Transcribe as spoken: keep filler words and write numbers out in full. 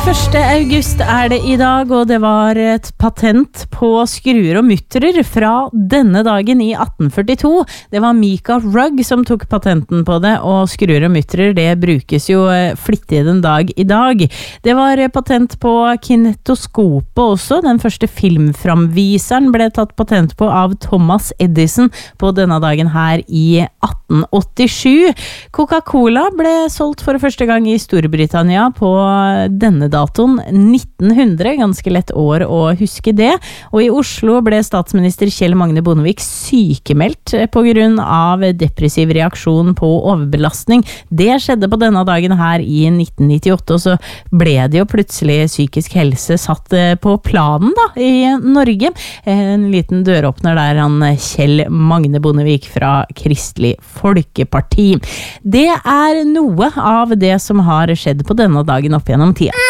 første august er det i dag, og det var et patent på skruer og muttrer fra denne dagen i atten førtito. Det var Mika Rugg som tok patenten på det, og skruer og muttrer det brukes jo flittig den dag i dag. Det var patent på kinetoskopet også. Den første filmframviseren ble tatt patent på av Thomas Edison på denne dagen her i atten åttisju. Coca-Cola ble solgt for første gang i Storbritannia på denne datoen nitten hundre, ganske lett år å huske det, og i Oslo ble statsminister Kjell Magne Bondevik sykemeldt på grunn av depressiv reaksjon på overbelastning. Det skjedde på denne dagen her i nitten nittiåtte, og så ble det jo plutselig psykisk helse satt på planen da, i Norge. En liten døråpner der, han Kjell Magne Bondevik fra Kristelig Folkeparti. Det er noe av det som har skjedd på denne dagen opp gjennom tida.